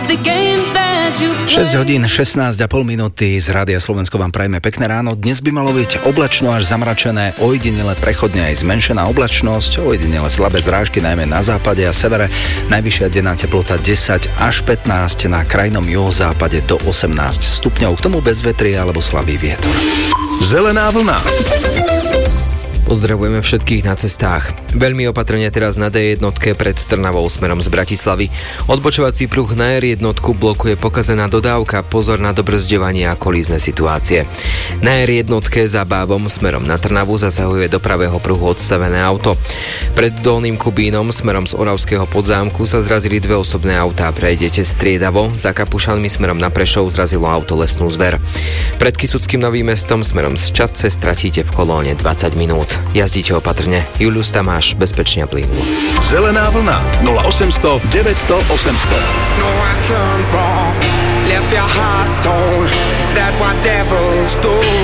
6 hodín 16,5 minúty z Rádia Slovensko vám prajeme pekné ráno. Dnes by malo byť oblačno až zamračené, ojedinele prechodne aj zmenšená oblačnosť, ojedinele slabé zrážky najmä na západe a severe. Najvyššia denná teplota 10 až 15, na krajnom juhozápade do 18 stupňov. K tomu bez vetrie alebo slabý vietor. Zelená vlna. Pozdravujeme všetkých na cestách. Veľmi opatrne teraz na D1 pred Trnavou smerom z Bratislavy. Odbočovací pruh na R1 blokuje pokazená dodávka. Pozor na dobrzdevanie a kolízne situácie. Na R1 za Bábom smerom na Trnavu zasahuje do pravého pruhu odstavené auto. Pred Dolným Kubínom smerom z Oravského Podzámku sa zrazili dve osobné autá. Prejdete striedavo. Za Kapušanmi smerom na Prešov zrazilo auto lesnú zver. Pred Kysuckým Novým Mestom smerom z Čadce stratíte v kolóne 20 minút. Jazdíte opatrne. Julius Tamáš, bezpečne a plynulo. Zelená vlna 0800 900 800. No, I done wrong. Left your heart torn. Is that what devils do?